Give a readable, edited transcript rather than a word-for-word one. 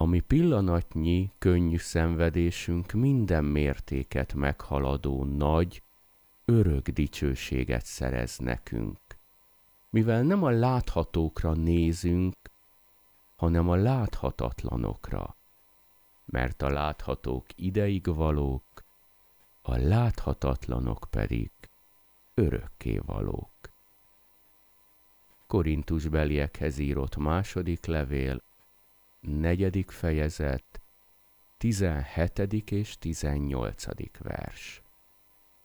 ami pillanatnyi könnyű szenvedésünk minden mértéket meghaladó nagy, örök dicsőséget szerez nekünk, mivel nem a láthatókra nézünk, hanem a láthatatlanokra, mert a láthatók ideigvalók, a láthatatlanok pedig örökkévalók. Korintusbeliekhez írott második levél, 4. fejezet, 17. és 18. vers.